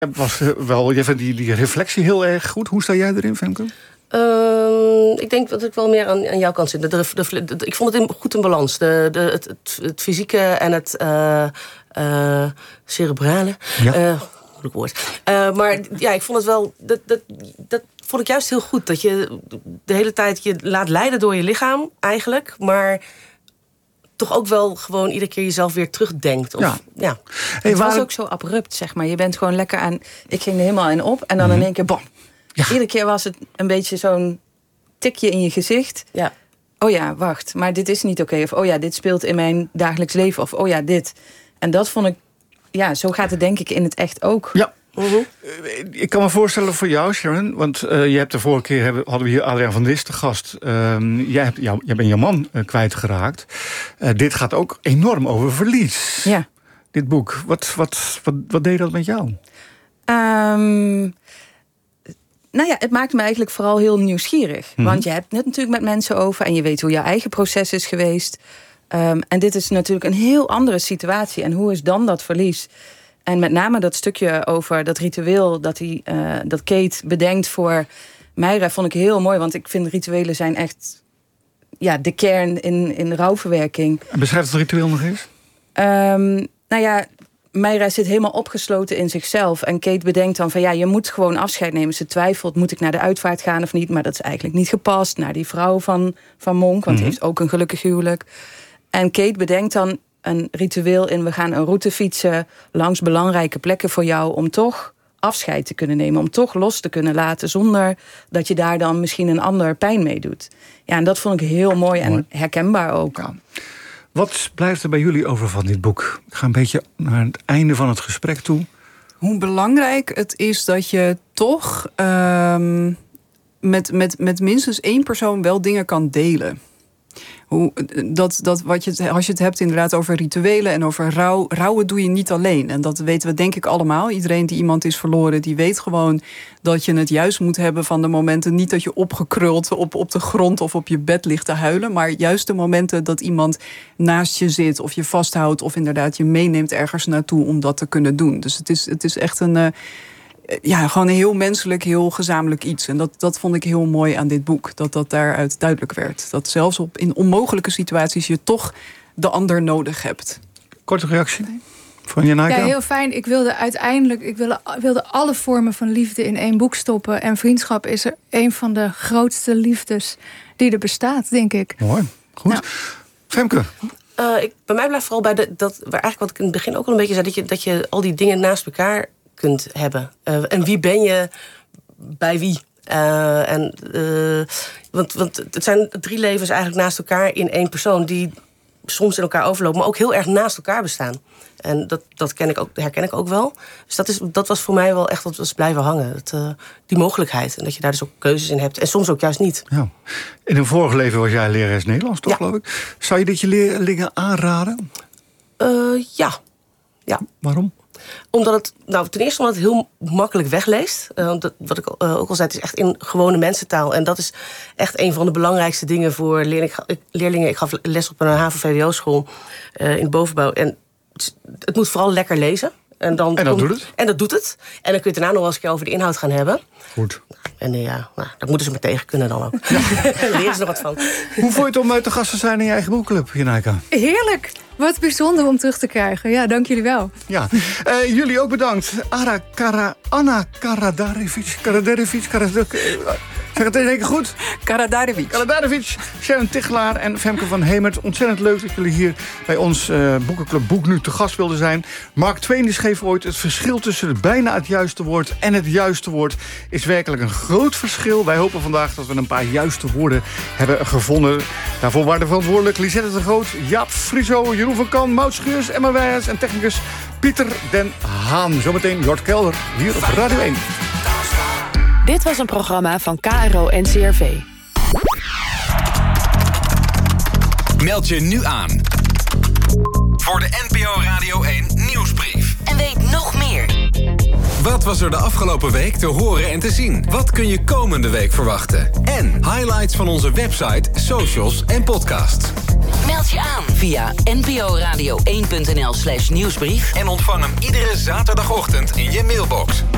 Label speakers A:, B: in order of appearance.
A: Jij vindt die reflectie heel erg goed. Hoe sta jij erin, Femke?
B: Ik denk dat ik wel meer aan jouw kant zit. Ik vond het goed in balans. Het fysieke en het cerebrale.
A: Ja.
B: Moeilijk woord. Maar ja, ik vond het wel... Dat vond ik juist heel goed. Dat je de hele tijd je laat leiden door je lichaam, eigenlijk. Maar toch ook wel gewoon iedere keer jezelf weer terugdenkt.
A: Ja.
C: Het was ook zo abrupt, zeg maar. Je bent gewoon lekker aan... Ik ging er helemaal in op en dan in één keer bam. Ja. Iedere keer was het een beetje zo'n tikje in je gezicht. Ja. Oh ja, wacht, maar dit is niet oké. Of oh ja, dit speelt in mijn dagelijks leven. Of oh ja, dit. En dat vond ik... Ja, zo gaat het denk ik in het echt ook.
A: Ja. Ik kan me voorstellen voor jou, Sharon... want je hebt de vorige keer hadden we hier Adriaan van Dis te gast. Jij bent je man kwijtgeraakt. Dit gaat ook enorm over verlies.
C: Ja.
A: Dit boek. Wat deed dat met jou?
C: Nou ja, het maakt me eigenlijk vooral heel nieuwsgierig. Want je hebt het natuurlijk met mensen over... en je weet hoe jouw eigen proces is geweest. En dit is natuurlijk een heel andere situatie. En hoe is dan dat verlies? En met name dat stukje over dat ritueel... dat Kate bedenkt voor Mayra vond ik heel mooi. Want ik vind rituelen zijn echt de kern in rouwverwerking.
A: En beschrijf het ritueel nog eens?
C: Nou ja... Mayra zit helemaal opgesloten in zichzelf. En Kate bedenkt dan van je moet gewoon afscheid nemen. Ze twijfelt, moet ik naar de uitvaart gaan of niet? Maar dat is eigenlijk niet gepast. Naar die vrouw van Monk, want die heeft ook een gelukkig huwelijk. En Kate bedenkt dan een ritueel in... we gaan een route fietsen langs belangrijke plekken voor jou... om toch afscheid te kunnen nemen. Om toch los te kunnen laten zonder dat je daar dan misschien een ander pijn mee doet. Ja, en dat vond ik heel mooi en herkenbaar ook.
A: Ja. Wat blijft er bij jullie over van dit boek? Ik ga een beetje naar het einde van het gesprek toe.
D: Hoe belangrijk het is dat je toch met minstens één persoon wel dingen kan delen. Als je het hebt inderdaad over rituelen en over rouw. Rouwen doe je niet alleen. En dat weten we denk ik allemaal. Iedereen die iemand is verloren, die weet gewoon dat je het juist moet hebben van de momenten. Niet dat je opgekruld op de grond of op je bed ligt te huilen. Maar juist de momenten dat iemand naast je zit of je vasthoudt. Of inderdaad je meeneemt ergens naartoe om dat te kunnen doen. Dus het is echt gewoon een heel menselijk, heel gezamenlijk iets. En dat vond ik heel mooi aan dit boek. Dat daaruit duidelijk werd. Dat zelfs in onmogelijke situaties je toch de ander nodig hebt.
A: Korte reactie van Janneke?
E: Ja, heel fijn. Ik wilde alle vormen van liefde in één boek stoppen. En vriendschap is er een van de grootste liefdes die er bestaat, denk ik.
A: Mooi, goed. Ja. Femke?
B: Bij mij blijft vooral bij eigenlijk wat ik in het begin ook al een beetje zei... dat je al die dingen naast elkaar kunt hebben. En wie ben je bij wie? Want het zijn 3 levens eigenlijk naast elkaar in één persoon... die soms in elkaar overlopen, maar ook heel erg naast elkaar bestaan. En dat herken ik ook wel. Dus dat was voor mij wel echt wat was blijven hangen. Die mogelijkheid. En dat je daar dus ook keuzes in hebt. En soms ook juist niet.
A: Ja. In een vorig leven was jij lerares Nederlands, toch, geloof ik? Zou je dit je leerlingen aanraden?
B: Ja.
A: Waarom?
B: Omdat ten eerste omdat het heel makkelijk wegleest. Wat ik ook al zei, het is echt in gewone mensentaal. En dat is echt een van de belangrijkste dingen voor leerlingen. Ik gaf les op een HAVO-VWO-school in de bovenbouw. En het moet vooral lekker lezen. En dat doet het. En dan kun je het daarna nog wel eens een keer over de inhoud gaan hebben.
A: Goed.
B: En daar moeten ze maar tegen kunnen dan ook. Ja. Daar leren ze nog wat van.
A: Hoe vond je het om te gast te zijn in je eigen boekclub, Janneke?
E: Heerlijk. Wat bijzonder om terug te krijgen. Ja, dank jullie wel.
A: Ja, jullie ook bedankt. Anna Karadarevic. Zeg het in één keer goed? Karadarevic, Sharon Tichelaar en Femke van Hemert. Ontzettend leuk dat jullie hier bij ons boekenclub Boek Nu te gast wilden zijn. Mark Twain schreef ooit: het verschil tussen bijna het juiste woord en het juiste woord is werkelijk een groot verschil. Wij hopen vandaag dat we een paar juiste woorden hebben gevonden. Daarvoor waren verantwoordelijk Lisette de Groot, Jaap Frieso, Jeroen van Kan, Maud Scheurs, Emma Wijers en technicus Pieter den Haan. Zometeen Jort Kelder hier op Radio 1.
F: Dit was een programma van KRO-NCRV.
G: Meld je nu aan voor de NPO Radio 1 Nieuwsbrief.
F: En weet nog meer.
G: Wat was er de afgelopen week te horen en te zien? Wat kun je komende week verwachten? En highlights van onze website, socials en podcasts.
F: Meld je aan via nporadio1.nl/nieuwsbrief.
G: En ontvang hem iedere zaterdagochtend in je mailbox.